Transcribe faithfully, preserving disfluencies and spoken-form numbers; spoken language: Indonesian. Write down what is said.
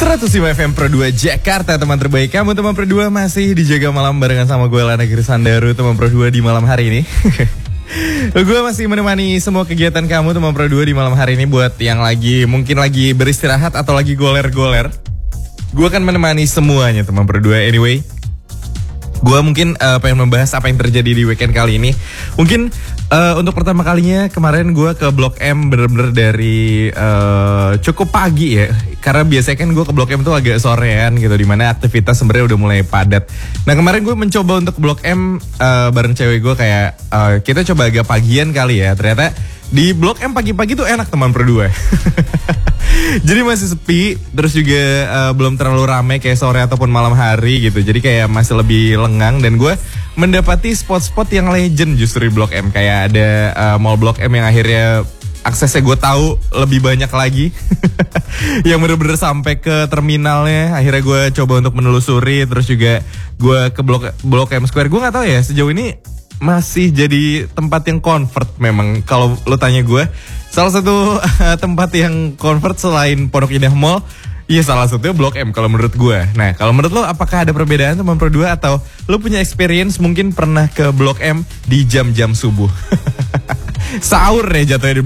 seratus lima F M Pro dua Jakarta, teman terbaik kamu. Teman Pro dua masih dijaga malam barengan sama gue, Lana Grisandaru. Teman Pro dua di malam hari ini gue masih menemani semua kegiatan kamu, teman Pro dua, di malam hari ini. Buat yang lagi mungkin lagi beristirahat atau lagi goler-goler, gue akan menemani semuanya, teman Pro dua. Anyway, gue mungkin uh, pengen membahas apa yang terjadi di weekend kali ini. Mungkin uh, untuk pertama kalinya kemarin gue ke Blok M bener-bener dari uh, cukup pagi ya. Karena biasanya kan gue ke Blok M tuh agak sorean gitu, dimana aktivitas sebenarnya udah mulai padat. Nah kemarin gue mencoba untuk Blok M uh, bareng cewek gue, kayak uh, kita coba agak pagian kali ya. Ternyata di Blok M pagi-pagi tuh enak, teman Pro dua. Jadi masih sepi, terus juga uh, belum terlalu ramai kayak sore ataupun malam hari gitu. Jadi kayak masih lebih lengang, dan gue mendapati spot-spot yang legend justru di Blok M. Kayak ada uh, mall Blok M yang akhirnya aksesnya gue tahu lebih banyak lagi. Yang bener-bener sampai ke terminalnya. Akhirnya gue coba untuk menelusuri, terus juga gue ke Blok Blok M Square. Gue nggak tahu ya sejauh ini masih jadi tempat yang convert memang. Kalau lo tanya gue, salah satu uh, tempat yang convert selain Pondok Indah Mall, iya salah satunya Blok M kalau menurut gue. Nah kalau menurut lo, apakah ada perbedaan, teman Pro dua, atau lo punya experience mungkin pernah ke Blok M di jam-jam subuh? Sahur ya jatuhnya di